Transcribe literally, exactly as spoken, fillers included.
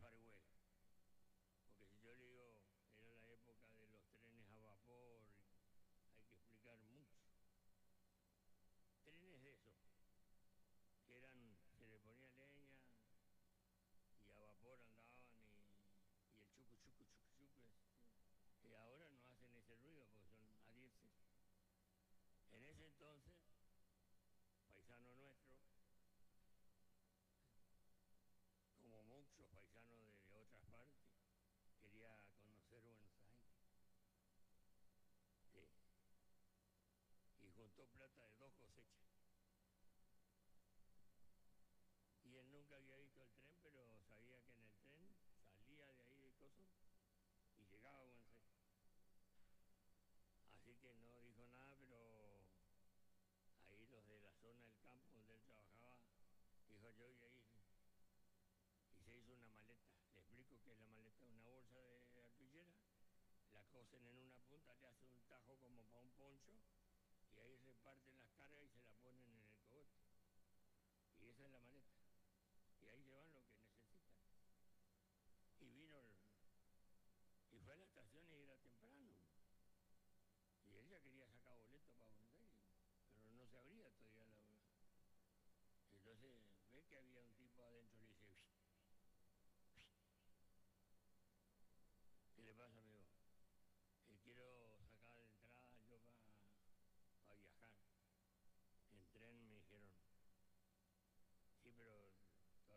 Far West. Porque si yo le digo, era la época de los trenes a vapor, hay que explicar mucho. Trenes de esos, que eran, se le ponía leña y a vapor andaban y, y el chucu, chucu, chucu, chucu, que ahora no hacen ese ruido porque son a diésel. En ese entonces, paisano nuestro, como muchos paisanos de otras partes, quería conocer Buenos Aires. Sí. Y juntó plata de dos cosechas. Y él nunca había visto el tren, pero sabía que en el tren salía de ahí de Coso y llegaba a Buenos Aires. Así que no dijo nada, pero ahí los de la zona del campo donde él trabajaba, dijo yo y ahí. Y se hizo una maleta. Le explico que es la maleta, una bolsa de arpillera, la cosen en una punta, le hacen un tajo como para un poncho, y ahí reparten las cargas y se la ponen en el cogote. Y esa es la maleta. Y ahí llevan lo que necesitan. Y vino el... Y fue a la estación y era temprano. Y él ya quería sacar boleto para Buenos Aires, pero no se abría todavía la... Entonces ve que había un tipo adentro, le